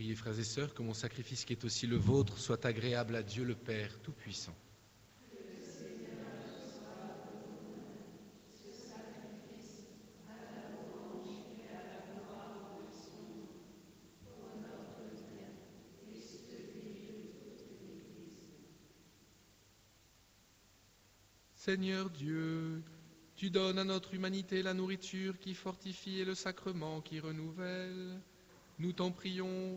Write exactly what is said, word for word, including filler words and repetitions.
Priez, frères et sœurs, que mon sacrifice qui est aussi le vôtre soit agréable à Dieu le Père Tout-Puissant. Seigneur Dieu, tu donnes à notre humanité la nourriture qui fortifie et le sacrement qui renouvelle. Nous t'en prions,